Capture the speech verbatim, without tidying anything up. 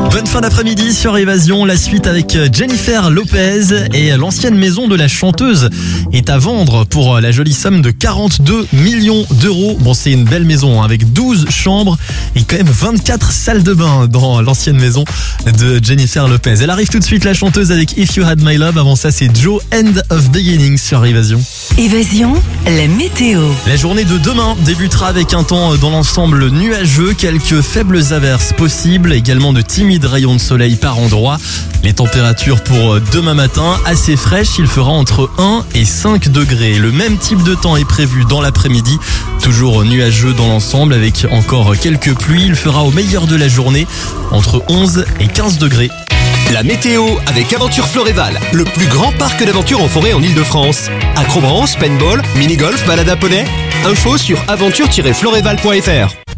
Bonne fin d'après-midi sur Évasion, la suite avec Jennifer Lopez et l'ancienne maison de la chanteuse est à vendre pour la jolie somme de quarante-deux millions d'euros. Bon, c'est une belle maison avec douze chambres et quand même vingt-quatre salles de bain dans l'ancienne maison de Jennifer Lopez. Elle arrive tout de suite, la chanteuse, avec If You Had My Love. Avant ça, c'est Joe, End of Beginning sur Évasion. Évasion, la météo. La journée de demain débutera avec un temps dans l'ensemble nuageux, quelques faibles averses possibles, également de timides rayons de soleil par endroits. Les températures pour demain matin, assez fraîches, il fera entre un et cinq degrés. Le même type de temps est prévu dans l'après-midi, toujours nuageux dans l'ensemble avec encore quelques pluies. Il fera au meilleur de la journée entre onze et quinze degrés. La météo avec Aventure Floréval, le plus grand parc d'aventure en forêt en Ile-de-France. Acrobranche, paintball, mini-golf, balade à poney. Info sur aventure tiret floréval point f r.